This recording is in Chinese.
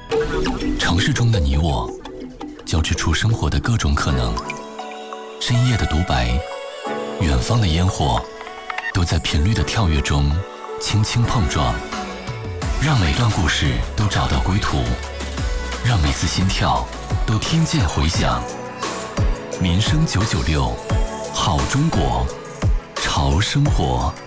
城市中的你我，交织出生活的各种可能。深夜的独白，远方的烟火，都在频率的跳跃中轻轻碰撞。让每段故事都找到归途，让每次心跳都听见回响。民生996，好中国，潮生活。